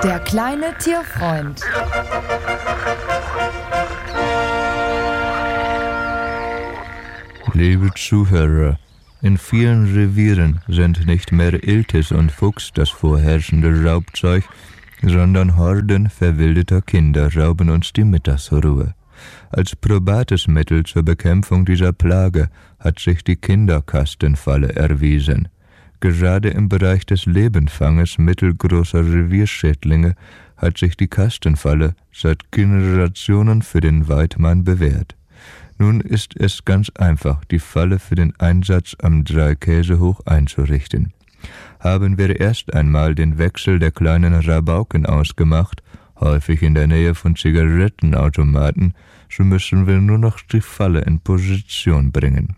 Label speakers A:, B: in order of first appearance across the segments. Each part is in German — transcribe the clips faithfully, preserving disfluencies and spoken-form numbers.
A: Der kleine Tierfreund.
B: Liebe Zuhörer, in vielen Revieren sind nicht mehr Iltis und Fuchs das vorherrschende Raubzeug, sondern Horden verwildeter Kinder rauben uns die Mittagsruhe. Als probates Mittel zur Bekämpfung dieser Plage hat sich die Kinderkastenfalle erwiesen. Gerade im Bereich des Lebenfanges mittelgroßer Revierschädlinge hat sich die Kastenfalle seit Generationen für den Weidmann bewährt. Nun ist es ganz einfach, die Falle für den Einsatz am Dreikäsehoch einzurichten. Haben wir erst einmal den Wechsel der kleinen Rabauken ausgemacht, häufig in der Nähe von Zigarettenautomaten, so müssen wir nur noch die Falle in Position bringen.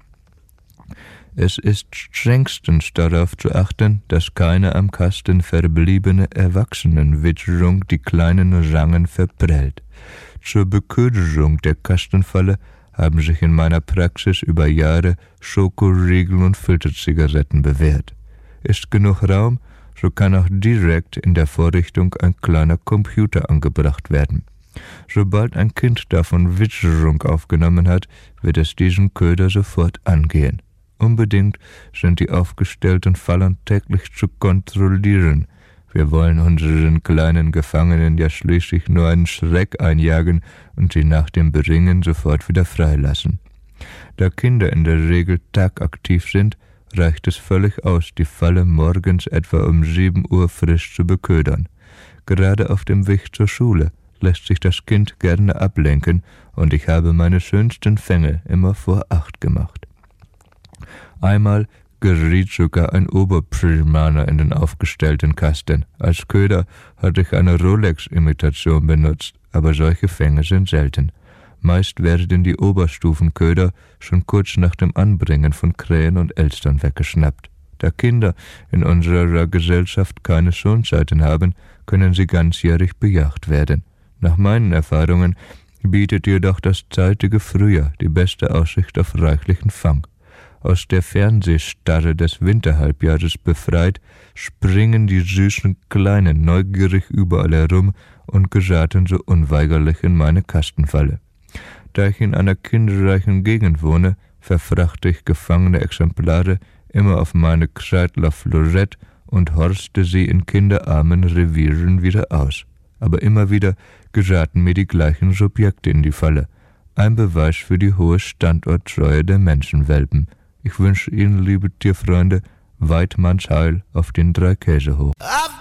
B: Es ist strengstens darauf zu achten, dass keine am Kasten verbliebene Erwachsenenwitterung die kleinen Rangen verprellt. Zur Beköderung der Kastenfalle haben sich in meiner Praxis über Jahre Schokoriegel und Filterzigaretten bewährt. Ist genug Raum, so kann auch direkt in der Vorrichtung ein kleiner Computer angebracht werden. Sobald ein Kind davon Witterung aufgenommen hat, wird es diesen Köder sofort angehen. Unbedingt sind die aufgestellten Fallen täglich zu kontrollieren. Wir wollen unseren kleinen Gefangenen ja schließlich nur einen Schreck einjagen und sie nach dem Beringen sofort wieder freilassen. Da Kinder in der Regel tagaktiv sind, reicht es völlig aus, die Falle morgens etwa um sieben Uhr frisch zu beködern. Gerade auf dem Weg zur Schule lässt sich das Kind gerne ablenken und ich habe meine schönsten Fänge immer vor acht gemacht. Einmal geriet sogar ein Oberprimaner in den aufgestellten Kasten. Als Köder hatte ich eine Rolex-Imitation benutzt, aber solche Fänge sind selten. Meist werden die Oberstufenköder schon kurz nach dem Anbringen von Krähen und Elstern weggeschnappt. Da Kinder in unserer Gesellschaft keine Schonzeiten haben, können sie ganzjährig bejagt werden. Nach meinen Erfahrungen bietet jedoch das zeitige Frühjahr die beste Aussicht auf reichlichen Fang. Aus der Fernsehstarre des Winterhalbjahres befreit, springen die süßen Kleinen neugierig überall herum und geraten so unweigerlich in meine Kastenfalle. Da ich in einer kinderreichen Gegend wohne, verfrachte ich gefangene Exemplare immer auf meine Kreidler Florett und horste sie in kinderarmen Revieren wieder aus. Aber immer wieder geraten mir die gleichen Subjekte in die Falle. Ein Beweis für die hohe Standorttreue der Menschenwelpen. Ich wünsche Ihnen, liebe Tierfreunde, Weidmanns Heil auf den Dreikäsehoch.